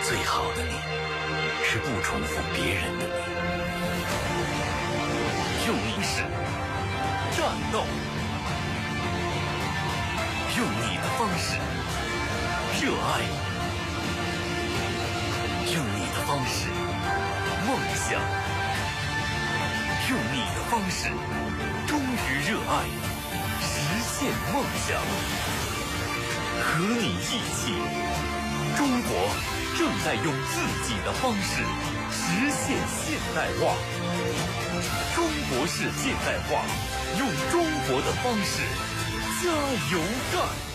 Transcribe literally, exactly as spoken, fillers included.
最好的你，是不重复别人的你。用你是战斗，用你的方式热爱，用你的方式梦想，用你的方式忠于热爱，实现梦想。和你一起，中国正在用自己的方式实现现代化。中国式现代化，用中国的方式加油干！